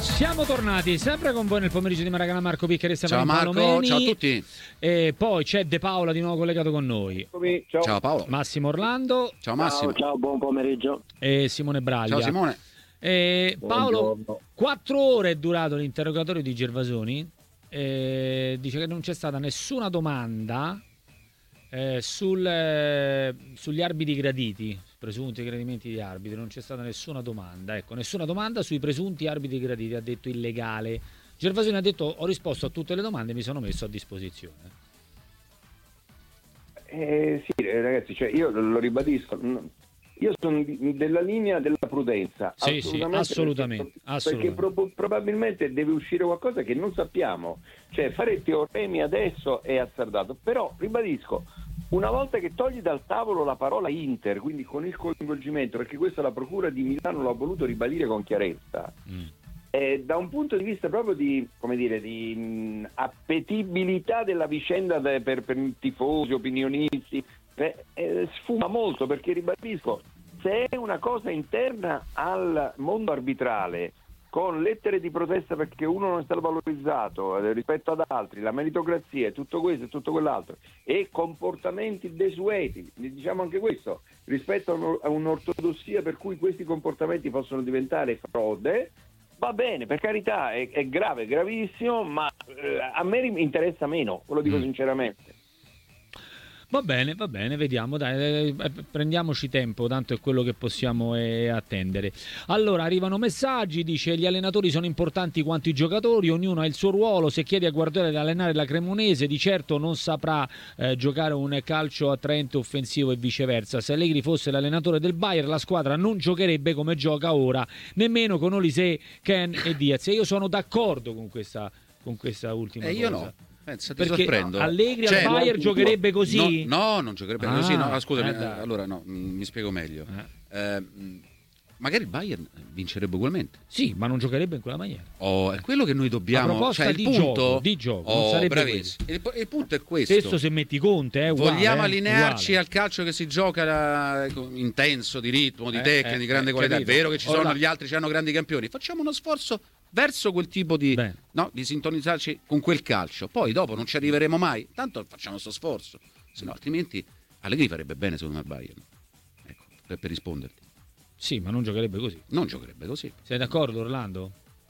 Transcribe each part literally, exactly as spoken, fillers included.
Siamo tornati sempre con voi nel pomeriggio di Maragana. Marco Piccheri e Ciao Marco, Palomeni. ciao a tutti. E poi c'è De Paola di nuovo collegato con noi. Ciao, ciao Paolo. Massimo Orlando. Ciao Massimo. Ciao, ciao, buon pomeriggio. E Simone Braglia. Ciao Simone. E Paolo, Buongiorno. quattro ore è durato l'interrogatorio di Gervasoni. E dice che non c'è stata nessuna domanda eh, sul, eh, sugli arbitri graditi, presunti gradimenti di arbitri. Non c'è stata nessuna domanda, ecco, nessuna domanda sui presunti arbitri graditi. Ha detto illegale. Gervasoni ha detto: ho risposto a tutte le domande e mi sono messo a disposizione. Eh, sì, ragazzi, cioè io lo ribadisco, io sono della linea della prudenza. Sì, sì, assolutamente. Perché, assolutamente. perché pro- probabilmente deve uscire qualcosa che non sappiamo. Cioè, fare teoremi adesso è azzardato. Però, ribadisco, una volta che togli dal tavolo la parola Inter, quindi con il coinvolgimento, perché questa la Procura di Milano l'ha voluto ribadire con chiarezza, mm. eh, da un punto di vista proprio di, come dire, di mh, appetibilità della vicenda de, per, per tifosi, opinionisti, eh, eh, sfuma molto, perché ribadisco, se è una cosa interna al mondo arbitrale, con lettere di protesta perché uno non è stato valorizzato eh, rispetto ad altri, la meritocrazia, tutto questo e tutto quell'altro, e comportamenti desueti, diciamo anche questo, rispetto a, un, a un'ortodossia per cui questi comportamenti possono diventare frode, va bene, per carità, è, è grave, è gravissimo, ma eh, a me interessa meno, ve lo dico mm. sinceramente. Va bene, va bene, vediamo, dai, eh, prendiamoci tempo, tanto è quello che possiamo eh, attendere. Allora, arrivano messaggi, dice: gli allenatori sono importanti quanto i giocatori, ognuno ha il suo ruolo, se chiedi a Guardiola di allenare la Cremonese, di certo non saprà eh, giocare un calcio attraente offensivo e viceversa. Se Allegri fosse l'allenatore del Bayern, la squadra non giocherebbe come gioca ora, nemmeno con Olise, Ken e Diaz. E io sono d'accordo con questa, con questa ultima eh, cosa. Io no. Pensa, ti perché sorprendo. Allegri cioè, al Bayern giocherebbe così? No, no, non giocherebbe ah, così. No, scusami, eh, allora no, mi spiego meglio. Eh. Eh, magari il Bayern vincerebbe ugualmente. Sì, ma non giocherebbe in quella maniera. Oh, è quello che noi dobbiamo. La proposta cioè, il di punto, gioco, di gioco oh, non sarebbe bravissimo. Il, il punto è questo. Stesso se metti Conte, è uguale, vogliamo eh, allinearci uguale. al calcio che si gioca da, intenso, di ritmo, di eh, tecnica, eh, di grande eh, qualità. capito. È vero che ci Ora sono là. gli altri, ci hanno grandi campioni. Facciamo uno sforzo verso quel tipo di, no, di sintonizzarci con quel calcio. Poi dopo non ci arriveremo mai, tanto facciamo questo sforzo, se no altrimenti Allegri farebbe bene secondo me al Bayern, ecco, per, per risponderti. Sì, ma non giocherebbe così. Non giocherebbe così. Sei d'accordo, Orlando?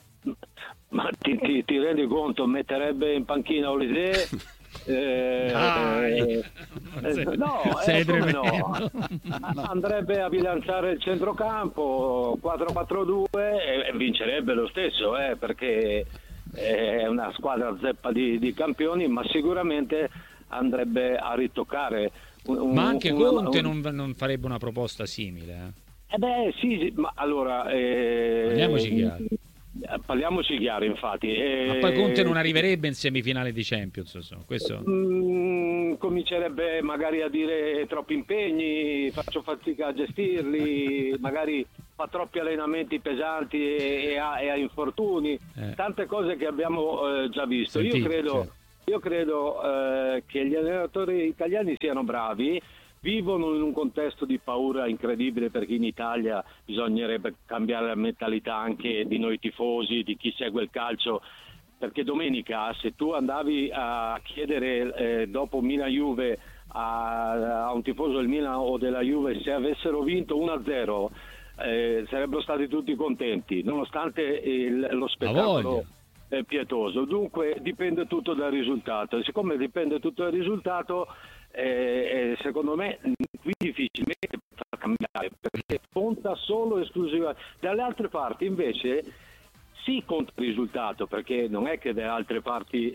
Ma ti, ti, ti rendi conto, metterebbe in panchina Olise? Eh, Dai. eh, sei, no, sei eh, come no? No. Andrebbe a bilanciare il centrocampo quattro quattro due e, e vincerebbe lo stesso, eh, perché è una squadra zeppa di, di campioni, ma sicuramente andrebbe a ritoccare un, ma anche una, Conte un... non, non farebbe una proposta simile, eh? Eh beh sì, sì, ma allora eh... parliamoci chiaro. Parliamoci chiaro, infatti. Eh, ma poi Conte non arriverebbe in semifinale di Champions, insomma. Questo... mh, comincerebbe magari a dire troppi impegni, faccio fatica a gestirli, magari fa troppi allenamenti pesanti e, e, ha, e ha infortuni, eh. tante cose che abbiamo eh, già visto. Sentite, io credo, certo. io credo eh, che gli allenatori italiani siano bravi. Vivono in un contesto di paura incredibile, perché in Italia bisognerebbe cambiare la mentalità anche di noi tifosi, di chi segue il calcio, perché domenica se tu andavi a chiedere eh, dopo Milan-Juve a, a un tifoso del Milan o della Juve se avessero vinto uno a zero eh, sarebbero stati tutti contenti, nonostante il, lo spettacolo è pietoso. Dunque dipende tutto dal risultato, e siccome dipende tutto dal risultato, Eh, eh, secondo me qui difficilmente fa cambiare, perché conta solo esclusivamente. Dalle altre parti invece sì conta il risultato, perché non è che dalle altre parti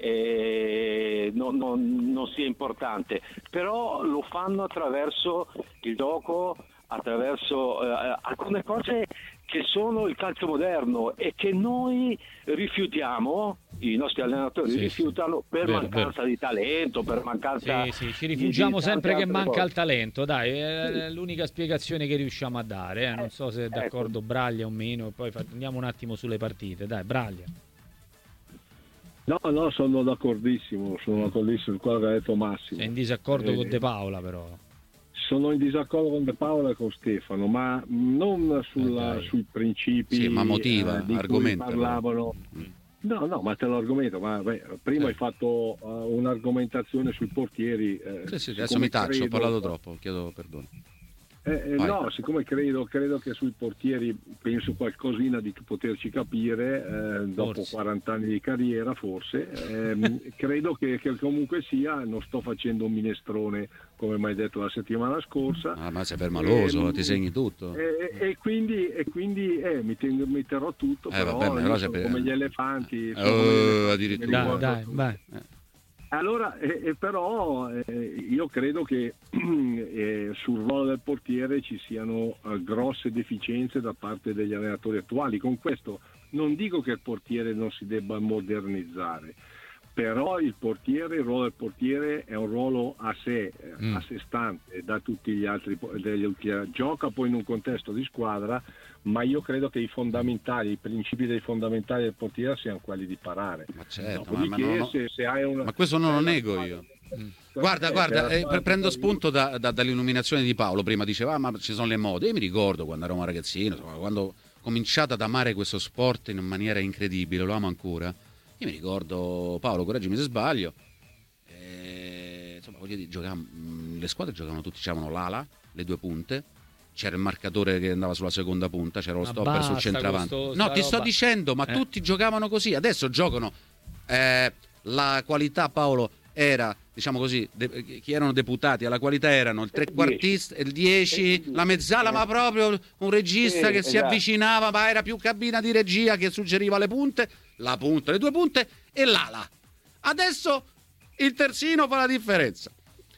eh, non, non, non sia importante, però lo fanno attraverso il gioco, attraverso eh, alcune cose che sono il calcio moderno e che noi rifiutiamo, i nostri allenatori sì, rifiutano per vero, mancanza vero. di talento, per mancanza sì, sì, ci rifugiamo di, di sempre che manca cose. il talento, dai, è l'unica spiegazione che riusciamo a dare, eh. non so se è d'accordo ecco. Braglia o meno, poi andiamo un attimo sulle partite, dai Braglia. No, no, sono d'accordissimo, sono d'accordissimo con quello che ha detto Massimo. Sei in disaccordo eh, con De Paola però. sono in disaccordo con De Paola e con Stefano, ma non sulla, okay. sui principi sì, ma motiva, eh, di argomenta, cui parlavano. Mm. No, no, ma te lo argomento. Ma beh, prima eh. hai fatto uh, un'argomentazione sui portieri. Eh, sì, sì, adesso mi taccio, credo... ho parlato troppo, chiedo perdono. Eh, eh, no, siccome credo, credo che sui portieri penso qualcosina di poterci capire eh, dopo forse. quaranta anni di carriera forse ehm, credo che, che comunque sia, non sto facendo un minestrone come mi hai detto la settimana scorsa. Ah, ma sei permaloso, ehm, ti segni tutto e, e quindi, e quindi eh, mi, tengo, mi terrò tutto, eh, però, vabbè, però sono per... come gli elefanti, oh, come addirittura dai, dai, vai. Eh. Allora, eh, eh, però eh, io credo che eh, sul ruolo del portiere ci siano eh, grosse deficienze da parte degli allenatori attuali. Con questo non dico che il portiere non si debba modernizzare, però il portiere, il ruolo del portiere è un ruolo a sé, mm. a sé stante da tutti gli altri, degli, gioca poi in un contesto di squadra, ma io credo che i fondamentali, i principi dei fondamentali del portiere siano quelli di parare. Ma certo, ma, ma, non ho... se, se hai una, ma questo non lo nego io. Mm. Guarda, eh, guarda, eh, prendo spunto da, da, dall'illuminazione di Paolo. Prima diceva, ah, ma ci sono le mode. Io mi ricordo quando ero un ragazzino, quando ho cominciato ad amare questo sport in maniera incredibile, lo amo ancora. Io mi ricordo, Paolo, correggimi se sbaglio, eh, insomma, voglio dire, giocavamo, le squadre giocavano tutti, c'erano l'ala, le due punte, c'era il marcatore che andava sulla seconda punta, c'era lo ma stopper sul centravanti. Sto, no, ti sto roba. dicendo, ma eh. tutti giocavano così. Adesso giocano, eh, la qualità, Paolo, era, diciamo così, de- chi erano deputati alla qualità erano il trequartista, il dieci, la mezzala, ma proprio un regista sì, che esatto. si avvicinava, ma era più cabina di regia che suggeriva le punte, la punta, le due punte e l'ala. Adesso il terzino fa la differenza.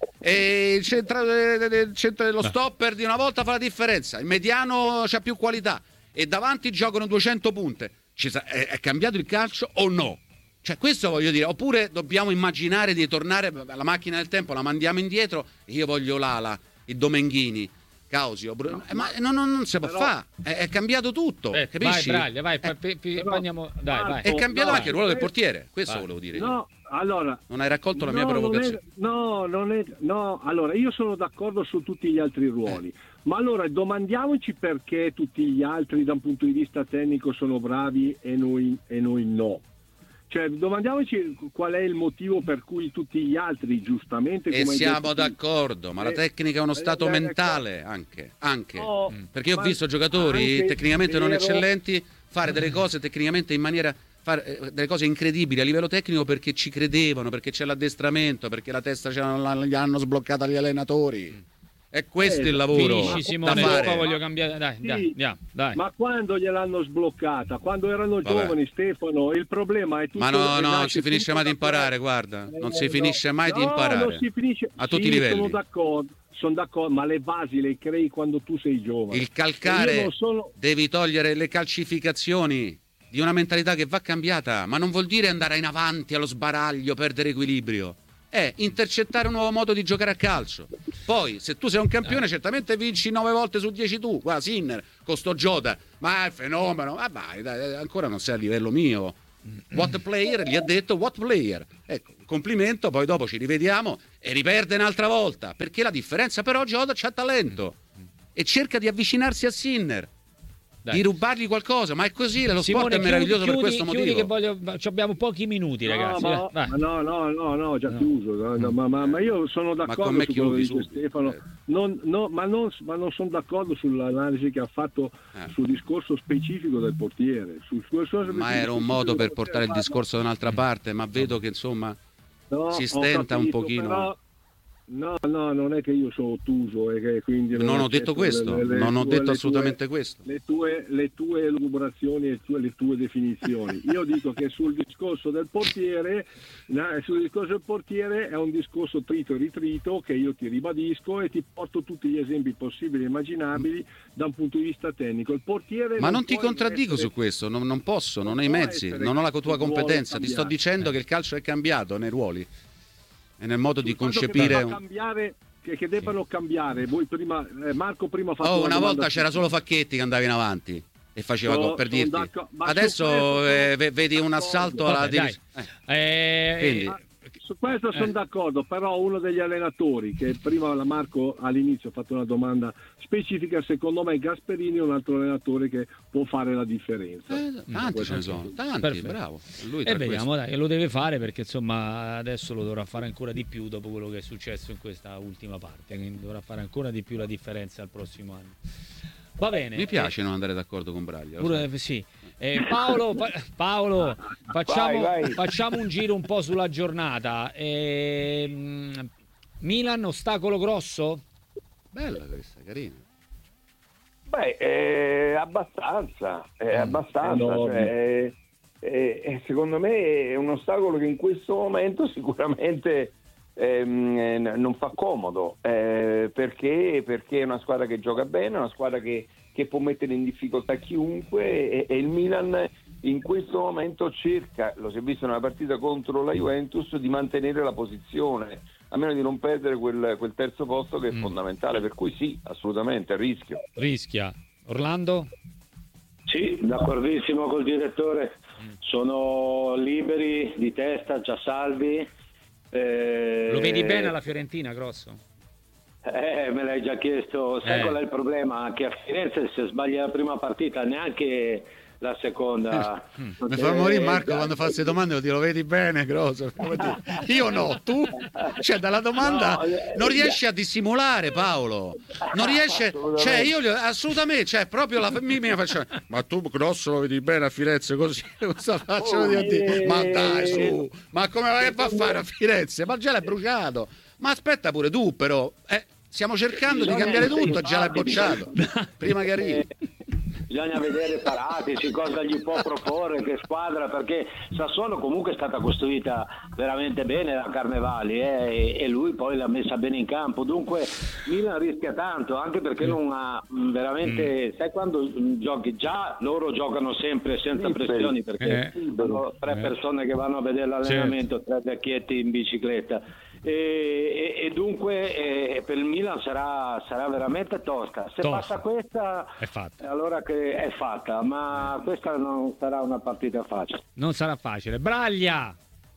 E il centro, il centro dello stopper di una volta fa la differenza. Il mediano c'ha più qualità e davanti giocano duecento punte. Ci sa- è, è cambiato il calcio o no? Cioè, questo voglio dire. Oppure dobbiamo immaginare di tornare alla macchina del tempo, la mandiamo indietro. Io voglio l'ala, i Domenghini, Causio, no, eh, ma non, non, non si può fare. È, è cambiato tutto. Eh, capisci? Vai, Braglia, vai. Eh, p- p- andiamo, dai, vai. È cambiato no, anche il ruolo del eh, portiere. Questo vai. volevo dire. No, allora. Non hai raccolto la no, mia provocazione. Non è, no, non è. No, allora io sono d'accordo su tutti gli altri ruoli. Eh. Ma allora domandiamoci perché tutti gli altri da un punto di vista tecnico sono bravi e noi, e noi no. Cioè, domandiamoci qual è il motivo per cui tutti gli altri, giustamente... E come siamo d'accordo, tu, ma eh, la tecnica è uno stato eh, mentale anche, anche. No, perché io ho visto giocatori tecnicamente non eccellenti fare delle cose tecnicamente in maniera... fare delle cose incredibili a livello tecnico perché ci credevano, perché c'è l'addestramento, perché la testa gli hanno sbloccata gli allenatori. È questo eh, il lavoro. Finisci, Simone, da fare. Poi voglio cambiare. Dai, sì, dai, dai, dai. Ma quando gliel'hanno sbloccata? Quando erano Vabbè. giovani, Stefano, il problema è tutto. Ma no, no, non si finisce mai di imparare, guarda. Eh, non si no, finisce mai no, di imparare. Non si finisce... A tutti sì, i livelli. Sono d'accordo, sono d'accordo, ma le basi le crei quando tu sei giovane. Il calcare, sono... devi togliere le calcificazioni di una mentalità che va cambiata, ma non vuol dire andare in avanti allo sbaraglio, perdere equilibrio. È intercettare un nuovo modo di giocare a calcio. Poi, se tu sei un campione, certamente vinci nove volte su dieci tu. Guarda, Sinner, con sto Jota, ma è fenomeno. Ma vai, dai, ancora non sei a livello mio. What player? Gli ha detto what player. Ecco, complimento, poi dopo ci rivediamo e riperde un'altra volta. Perché la differenza però Jota c'ha talento e cerca di avvicinarsi a Sinner. Dai. Di rubargli qualcosa, ma è così, lo Simone, sport è meraviglioso chiudi, per questo chiudi motivo. Che voglio, abbiamo pochi minuti, ragazzi. No, ma, no, no, no, no, già no. chiuso. No, no, ma, ma, ma io sono d'accordo ma su quello che dice Stefano. Non, no, ma, non, ma non sono d'accordo sull'analisi che ha fatto eh. sul discorso specifico del portiere. Sul, sul, sul, ma era un modo per portare il discorso da un'altra parte, ma vedo che insomma no, si stenta capito, un pochino. Però... No, no, non è che io sono ottuso e che quindi non, non ho detto questo, le, le, non ho tue, detto assolutamente tue, questo. Le tue, le tue elucubrazioni e tue, le tue definizioni. Io dico che sul discorso del portiere, sul discorso del portiere è un discorso trito e ritrito che io ti ribadisco e ti porto tutti gli esempi possibili e immaginabili da un punto di vista tecnico. Il portiere Ma non, non ti può contraddico essere, su questo, non, non posso, non ho i mezzi, non ho la tua competenza, ti sto dicendo eh. che il calcio è cambiato nei ruoli. E nel modo di concepire che, cambiare, che, che debbano cambiare. Voi prima, eh, Marco prima ha fatto oh, una, una volta c'era solo Facchetti che andava in avanti e faceva no, gol per dirti adesso questo, eh, vedi un assalto alla direzione eh. eh, Su questo sono eh. d'accordo, però uno degli allenatori, che prima la Marco all'inizio ha fatto una domanda specifica, secondo me Gasperini è un altro allenatore che può fare la differenza. Eh, tanti ce ne sono, tanti, perfetto. Bravo. Lui e vediamo, dai, lo deve fare, perché insomma adesso lo dovrà fare ancora di più dopo quello che è successo in questa ultima parte, quindi dovrà fare ancora di più la differenza al prossimo anno. Va bene. Mi piace eh, non andare d'accordo con Braglia. Pure, sì. Eh, Paolo, pa- Paolo facciamo, vai, vai. facciamo un giro un po' sulla giornata. Eh, Milan, ostacolo grosso? Bella questa, carina. Beh, eh, abbastanza, eh, abbastanza. Cioè, eh, eh, secondo me è un ostacolo che in questo momento sicuramente ehm, non fa comodo, eh, perché, perché è una squadra che gioca bene, una squadra che, che può mettere in difficoltà chiunque, e, e il Milan in questo momento cerca, lo si è visto nella partita contro la Juventus, di mantenere la posizione, a meno di non perdere quel, quel terzo posto che è mm. fondamentale, per cui sì, assolutamente, a rischio. Rischia. Orlando? Sì, d'accordissimo col direttore, sono liberi di testa, già salvi. Eh... Lo vedi bene alla Fiorentina, Grosso? Eh, me l'hai già chiesto, sai eh. qual è il problema? Che a Firenze se sbaglia la prima partita neanche la seconda. Mi fa morire Marco quando fa queste domande, lo vedi bene, Grosso? Io no, tu? Cioè dalla domanda no, non riesci a dissimulare, Paolo, non riesce, cioè io assolutamente, cioè proprio la mi, mi faccio, ma tu Grosso lo vedi bene a Firenze così, cosa faccio oh, di dire? Ma dai su, ma come vai a fare a Firenze? Ma già l'hai bruciato, ma aspetta pure tu però, eh, stiamo cercando di cambiare tutto, già l'hai bocciato prima che arrivi. Bisogna vedere Paratici cosa gli può proporre, che squadra, perché Sassuolo comunque è stata costruita veramente bene da Carnevali, eh, e, e lui poi l'ha messa bene in campo, dunque Milan rischia tanto, anche perché non ha veramente, mm. sai quando giochi, già loro giocano sempre senza sì, pressioni, perché eh. sono tre persone che vanno a vedere l'allenamento, certo. tre vecchietti in bicicletta. E, e, e dunque e per il Milan sarà, sarà veramente tosta. Se tosta. passa questa è fatta. Allora che è fatta, ma questa non sarà una partita facile. Non sarà facile. Braglia!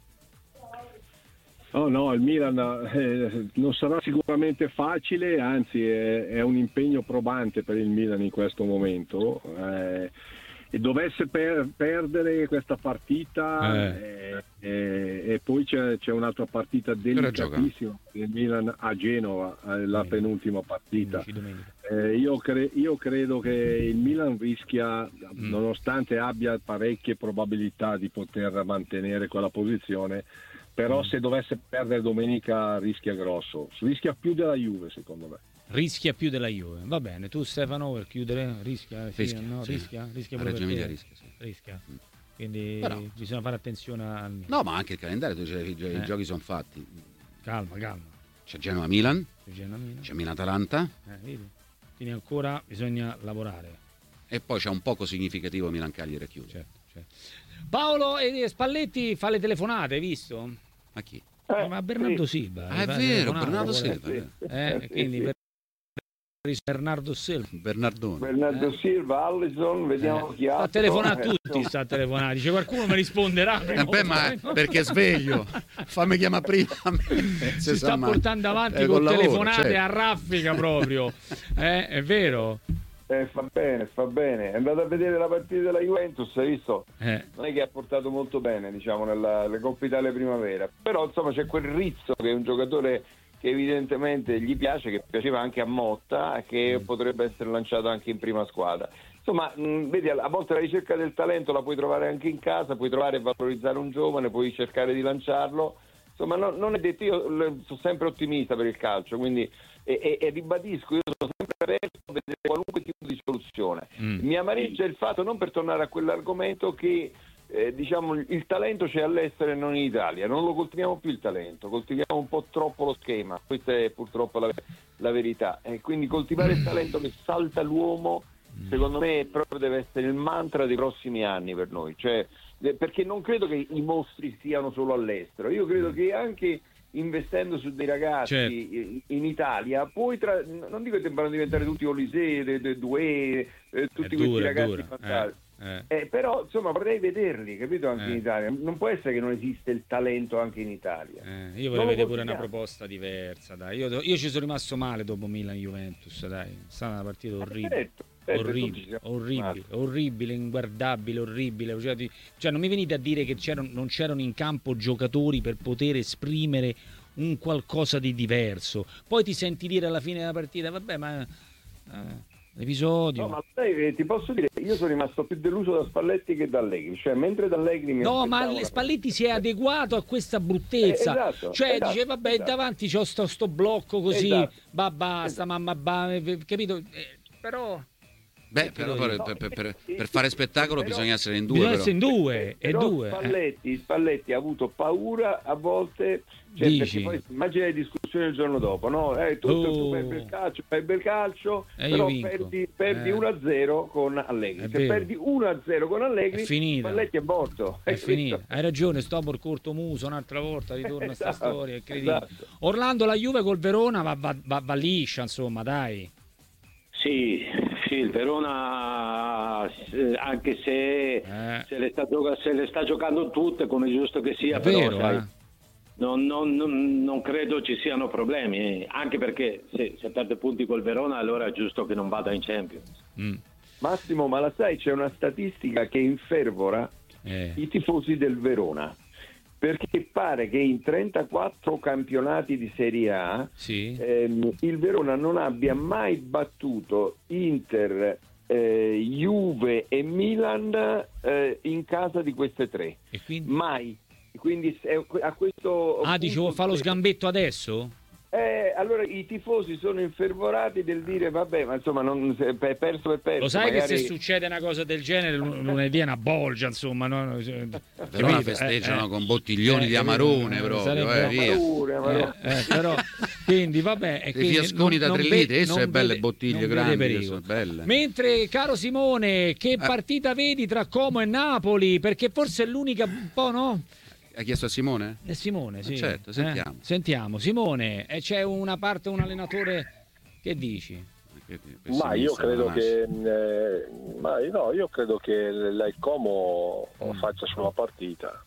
No, no, il Milan eh, non sarà sicuramente facile, anzi è, è un impegno probante per il Milan in questo momento. Eh, e dovesse per, perdere questa partita eh. eh, eh, e poi c'è, c'è un'altra partita delicatissima, il Milan a Genova, eh, la penultima partita. Eh, io, cre- io credo che il Milan rischia, mm. nonostante abbia parecchie probabilità di poter mantenere quella posizione, però mm. se dovesse perdere domenica rischia grosso, rischia più della Juve secondo me. Rischia più della Juve, va bene. Tu Stefano per chiudere rischia, sì, rischia, no? sì. rischia, rischia Reggio Emilia rischia, sì. rischia. Quindi però bisogna fare attenzione a... no, ma anche il calendario, cioè, i, eh. i giochi sono fatti. Calma, calma. C'è Genoa Milan, c'è Genoa Milan, c'è Milan Atalanta, eh, vedi? Quindi ancora bisogna lavorare. E poi c'è un poco significativo Milan Cagliari e chiude. Certo, certo. Paolo e Spalletti fa le telefonate, hai visto? A chi? Eh, ma Bernardo sì. Silva. Ah, è vero, Bernardo Silva. Eh, eh, quindi per Bernardo Silva, Bernardone. Bernardo eh. Silva, Allison, vediamo eh. chi ha. Sta telefonando a tutti, sta telefonando. Dice qualcuno mi risponderà. Eh beh, ma perché sveglio? Fammi chiamare prima. Si sta sa portando avanti eh, con, con telefonate lavoro, certo. a raffica proprio. Eh, è vero. Eh, fa bene, fa bene. È andato a vedere la partita della Juventus, hai visto? Eh. Non è che ha portato molto bene, diciamo, nella Coppa Italia Primavera. Però insomma c'è quel Rizzo che è un giocatore che evidentemente gli piace, che piaceva anche a Motta, che mm. potrebbe essere lanciato anche in prima squadra. Insomma, mh, vedi, a volte la ricerca del talento la puoi trovare anche in casa, puoi trovare e valorizzare un giovane, puoi cercare di lanciarlo. Insomma, no, non è detto, io sono sempre ottimista per il calcio, quindi e, e, e ribadisco, io sono sempre aperto a vedere qualunque tipo di soluzione. Mm. Mi amareggia il fatto, non per tornare a quell'argomento, che Eh, diciamo il talento c'è all'estero e non in Italia, non lo coltiviamo più il talento, coltiviamo un po' troppo lo schema, questa è purtroppo la, la verità, e quindi coltivare il talento che salta l'uomo secondo me proprio deve essere il mantra dei prossimi anni per noi, cioè, perché non credo che i mostri siano solo all'estero, io credo che anche investendo su dei ragazzi, certo, in Italia, poi tra, non dico che debbano diventare tutti Olise, Doué, eh, tutti è questi dura, ragazzi dura, fantastici. Eh. Eh. Eh, però insomma vorrei vederli, capito, anche eh. in Italia. Non può essere che non esiste il talento anche in Italia. Eh, io vorrei vedere pure una proposta diversa, dai. Io, io ci sono rimasto male dopo Milan-Juventus, dai. È stata una partita orribile. Eh, certo, orribile, orribile, orribile, inguardabile, orribile. Cioè, di, cioè non mi venite a dire che c'erano, non c'erano in campo giocatori per poter esprimere un qualcosa di diverso. Poi ti senti dire alla fine della partita, vabbè, ma eh, l'episodio. No, ma sai, ti posso dire, io sono rimasto più deluso da Spalletti che da Allegri. Cioè, mentre da Allegri mi No, ma una... Spalletti si è adeguato a questa bruttezza. Eh, esatto, cioè, esatto, dice, vabbè, esatto. davanti c'ho sto, sto blocco così, esatto, bah, basta, esatto. mamma, bah, capito? Eh, però... Beh, però per, per, per, per fare spettacolo però, bisogna essere in due. Bisogna però. essere in due, e due. Spalletti, eh. Spalletti ha avuto paura a volte, cioè, perché poi immagina le discussioni il giorno dopo, no? Eh, tu, oh. tu fai bel calcio, fai bel calcio, eh, però perdi, perdi eh. uno a zero con Allegri. È Se vero. perdi uno a zero con Allegri, è finita. Spalletti è morto. È, è finita. Hai ragione, Stobor corto muso, un'altra volta ritorna a sta esatto, storia, è incredibile. Esatto. Orlando, la Juve col Verona va, va, va, va liscia, insomma, dai. Sì, sì, il Verona, anche se, eh. se, le sta gioca- se le sta giocando tutte, come giusto che sia, è però vero, sai, eh. non, non, non, non credo ci siano problemi, anche perché se, se perde punti col Verona allora è giusto che non vada in Champions. Mm. Massimo, ma la sai, c'è una statistica che infervora eh. i tifosi del Verona. Perché pare che in trentaquattro campionati di Serie A sì. ehm, il Verona non abbia mai battuto Inter, eh, Juve e Milan eh, in casa di queste tre. E quindi? Mai. Quindi a questo ah, dicevo, fa lo sgambetto adesso? Eh, allora i tifosi sono infervorati del dire vabbè, ma insomma non è perso è perso. Lo sai magari... che se succede una cosa del genere lunedì è una bolgia, insomma, no? Però la festeggiano eh, eh. con bottiglioni eh, di Amarone, eh, proprio, eh, via. Amarone, Amarone. Eh, eh, però quindi vabbè, e i fiasconi da tre litri, adesso è belle bottiglie grandi, sono belle. Mentre, caro Simone, che eh. partita vedi tra Como e Napoli? Perché forse è l'unica un po', no? Ha chiesto a Simone? Eh, Simone, sì. Eh certo, sentiamo. Eh, sentiamo, Simone, e c'è una parte, un allenatore, che dici? Ma io credo che eh, ma no, io credo che il Como mm. faccia sulla partita.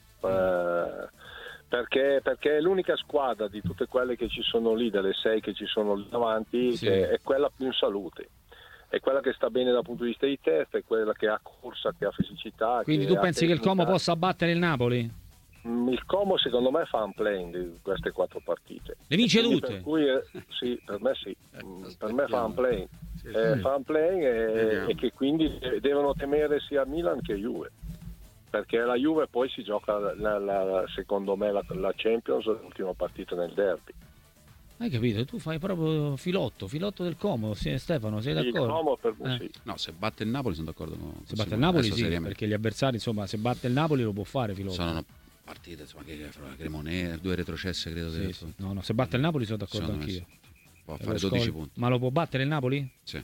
Eh, perché, perché è l'unica squadra di tutte quelle che ci sono lì, delle sei che ci sono lì davanti, sì. che è quella più in salute. È quella che sta bene dal punto di vista di testa, è quella che ha corsa, che ha fisicità. Quindi che tu pensi che il Como possa battere il Napoli? Il Como secondo me fa un play di queste quattro partite. Le vince Quindi tutte? Per cui eh, sì, per me sì. Per me fa un play. Eh, fa un play e, e che quindi devono temere sia Milan che Juve. Perché la Juve poi si gioca la, la, secondo me la, la Champions, l'ultima partita nel derby. Hai capito? Tu fai proprio filotto, filotto del Como, sì, Stefano, sei d'accordo? Il Como per eh. sì. No, se batte il Napoli sono d'accordo con Se batte il Napoli sì, perché gli avversari, insomma, se batte il Napoli lo può fare filotto. Sono partite, insomma, che Cremonese, due retrocesse credo. Sì, sì. No, no, se batte il Napoli sono d'accordo anch'io. Può fare dodici punti. Ma lo può battere il Napoli? Sì.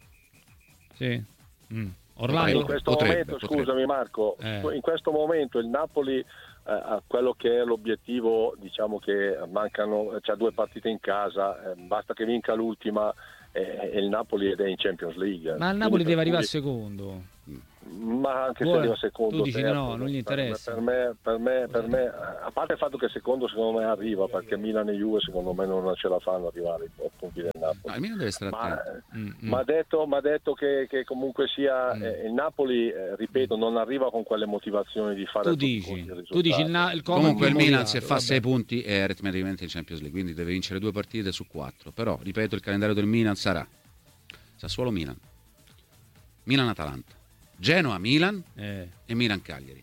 Sì. Mm. Orlando? In questo potrebbe, momento, potrebbe. scusami Marco, eh. in questo momento il Napoli eh, ha quello che è l'obiettivo, diciamo che mancano, c'ha due partite in casa, eh, basta che vinca l'ultima eh, e il Napoli ed è in Champions League. Ma il Napoli deve arrivare secondo. Ma anche Buone. se arriva secondo, tu dici terzo, no, non gli interessa. Per me, per, me, per me, a parte il fatto che secondo secondo me arriva, perché Milan e Juve secondo me non ce la fanno arrivare ai punti del Napoli. No, il Milan deve stare ma mm, mm. ha detto, detto che, che comunque sia mm. eh, il Napoli, eh, ripeto, non arriva con quelle motivazioni di fare tu dici, tu dici il, na- il comunque il Milan se fa sei punti è aritmeticamente in Champions League, quindi deve vincere due partite su quattro. Però ripeto, il calendario del Milan sarà Sassuolo Milan, Milan Atalanta, Genoa Milan eh. e Milan Cagliari.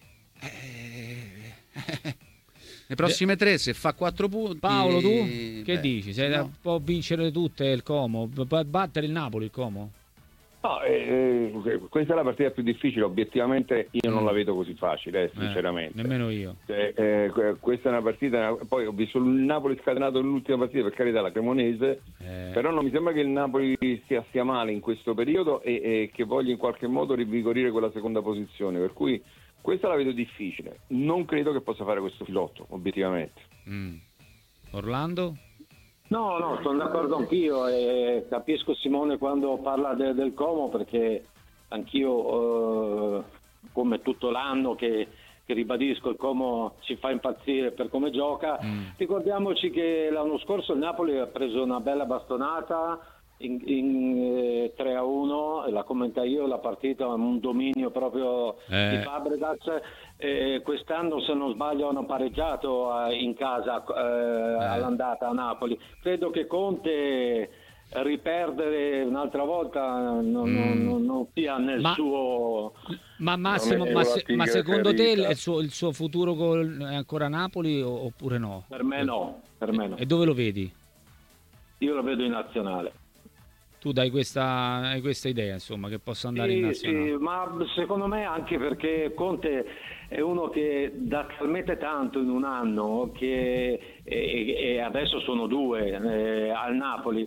Eh, eh, le prossime tre, se fa quattro punti. Paolo, tu che beh, dici? Se no. Può vincere tutte il Como, può battere il Napoli il Como? No, eh, questa è la partita più difficile, obiettivamente io non la vedo così facile, eh, sinceramente. Eh, nemmeno io. Eh, eh, questa è una partita, poi ho visto il Napoli scatenato nell'ultima partita, per carità, la Cremonese, eh. però non mi sembra che il Napoli stia, stia male in questo periodo e, e che voglia in qualche modo rivigorire quella seconda posizione, per cui questa la vedo difficile. Non credo che possa fare questo filotto, obiettivamente. Mm. Orlando? No, no, sono d'accordo anch'io e capisco Simone quando parla de- del Como, perché anch'io eh, come tutto l'anno che, che ribadisco il Como ci fa impazzire per come gioca. Mm. Ricordiamoci che l'anno scorso il Napoli ha preso una bella bastonata in, in eh, tre a uno, e la commentai io la partita, un dominio proprio eh. di Fabregas. Eh, quest'anno, se non sbaglio, hanno pareggiato eh, in casa eh, eh. all'andata a Napoli. Credo che Conte riperdere un'altra volta non, mm. non, non sia nel ma, suo ma Massimo, ma, se, ma secondo te il suo, il suo futuro col, è ancora Napoli oppure no? Per me no, per me no. E dove lo vedi? Io lo vedo in nazionale. Tu dai questa, hai questa idea, insomma, che possa andare sì, in nazionale? Sì, ma secondo me anche perché Conte è uno che dà talmente tanto in un anno che e, e adesso sono due eh, al Napoli,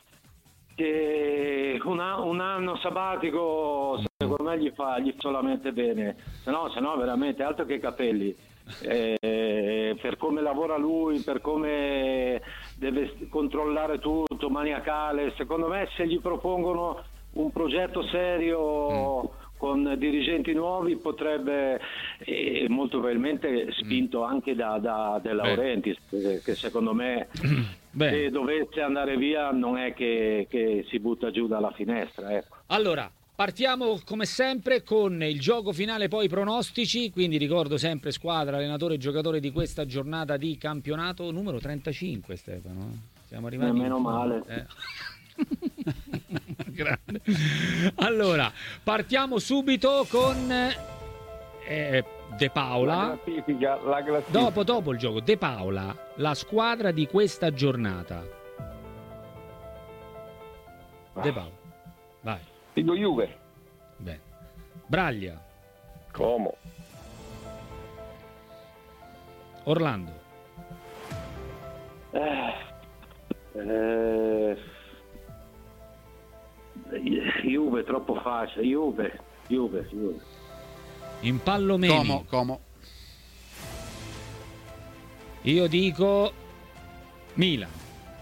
che una, un anno sabbatico secondo me gli fa, gli fa solamente bene, se no, se no veramente altro che capelli. Eh, per come lavora lui, per come deve controllare tutto, maniacale, secondo me se gli propongono un progetto serio mm. con dirigenti nuovi potrebbe, eh, molto probabilmente spinto mm. anche da, da De Laurentiis, che, che secondo me Beh. se dovesse andare via non è che, che si butta giù dalla finestra, ecco. Allora partiamo come sempre con il gioco finale, poi i pronostici, quindi ricordo sempre squadra, allenatore e giocatore di questa giornata di campionato numero trentacinque, Stefano. Siamo arrivati. Meno male. Eh. Grande. Allora, partiamo subito con eh, De Paola. La classifica, la classifica. Dopo, dopo il gioco, De Paola, la squadra di questa giornata. De Paola, vai. Dico Juve. Bene. Braglia. Como. Orlando. Eh, eh, Juve troppo facile. Juve, Juve, Juve. Impallomeni. Como, Como. Io dico Milan.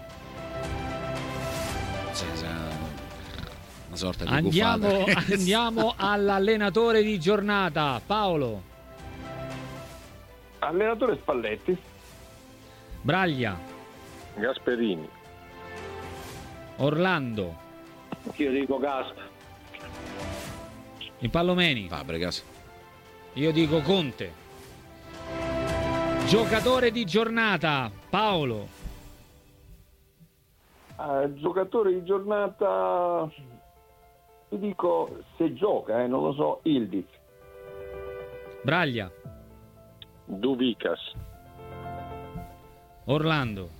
Sì, sì. Una sorta di andiamo, andiamo all'allenatore di giornata, Paolo. Allenatore Spalletti. Braglia. Gasperini. Orlando. Io dico Gasp. Impallomeni. Fabregas. Io dico Conte. Giocatore di giornata, Paolo. Uh, giocatore di giornata, vi dico, se gioca, eh, non lo so, Ildiz. Braglia. Duvicas. Orlando.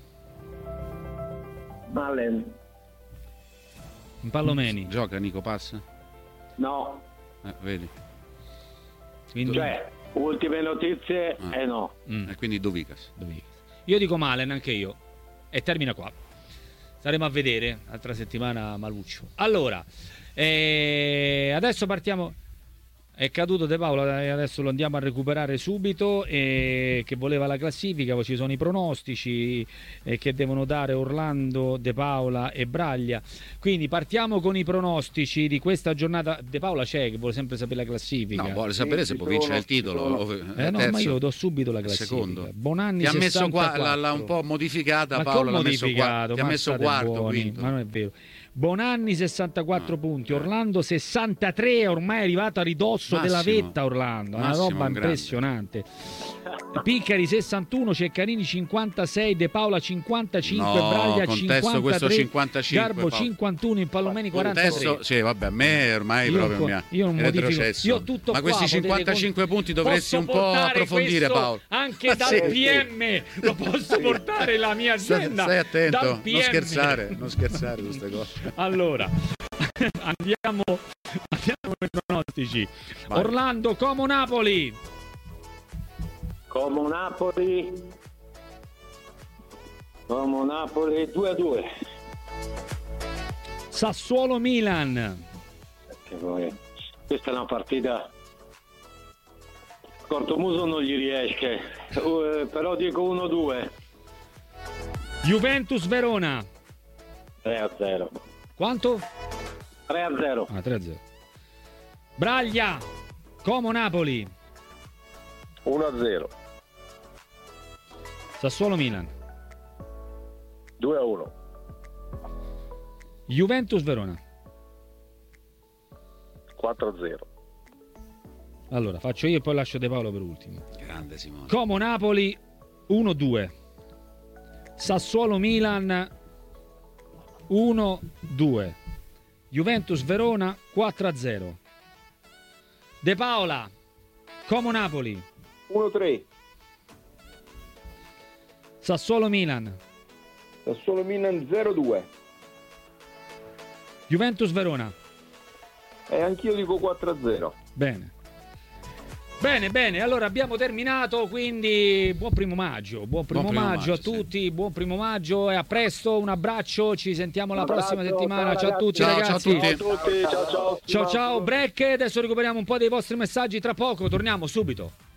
Malen. Impallomeni. Gioca Nico Passa? No. Eh, vedi. Quindi... Cioè, ultime notizie, ah. eh no. Mm. E quindi Duvicas. Duvicas. Io dico Malen, anche io. E termina qua. Staremo a vedere, altra settimana Maluccio. Allora, eh, adesso partiamo. È caduto De Paola e adesso lo andiamo a recuperare subito, eh, che voleva la classifica, poi ci sono i pronostici eh, che devono dare Orlando, De Paola e Braglia. Quindi partiamo con i pronostici di questa giornata. De Paola c'è che vuole sempre sapere la classifica. No, vuole sapere se può vincere il titolo. Eh, no, ma io do subito la classifica. Secondo. Bonanni ti ha messo qua, l'ha, l'ha un po' modificata, ma Paolo l'ha modificato, messo qua, ti ha messo quarto, buoni, quinto. ma non è vero. Bonanni sessantaquattro no, punti, eh. Orlando sessantatré, ormai è arrivato a ridosso Massimo, della vetta Orlando, una Massimo, roba un impressionante. Piccari sessantuno, Ceccarini cinquantasei, De Paola cinquantacinque, no, Braglia contesto questo cinquantatré, cinquantacinque, Garbo Paolo. cinquantuno, Impallomeni quarantatré. Contesto, sì, vabbè, a me ormai io, proprio mi ha io non modifico, io tutto ma qua, questi cinquantacinque con... punti dovresti posso un po' approfondire, Paolo. Anche dal sì. P M lo posso portare la mia azienda. Stai attento, dal P M. non scherzare, non scherzare su queste cose. Allora, andiamo, andiamo ai pronostici. Vai. Orlando, Como, Napoli. Como Napoli. Como Napoli due a due. Sassuolo, Milan. Perché poi questa è una partita cortomuso non gli riesce, uh, però dico uno a due. Juventus, Verona. tre a zero. Quanto? tre a zero. Ah, tre a zero. Braglia, Como Napoli uno a zero. Sassuolo Milan due a uno. Juventus Verona quattro a zero. Allora faccio io e poi lascio De Paolo per ultimo. Grande Simone. Como Napoli uno a due. Sassuolo Milan uno a due. Juventus Verona quattro a zero. De Paola, Como Napoli uno a tre. Sassuolo Milan Sassuolo Milan zero a due. Juventus Verona. E anch'io dico quattro a zero. Bene. Bene, bene, allora abbiamo terminato, quindi buon primo maggio, buon primo, buon primo maggio, maggio a tutti, sì. Buon primo maggio e a presto, un abbraccio, ci sentiamo la abbraccio, prossima settimana, ciao, ciao a tutti ciao, ragazzi. Ciao a tutti, ciao ciao. Ciao ciao, break, adesso recuperiamo un po' dei vostri messaggi tra poco, torniamo subito.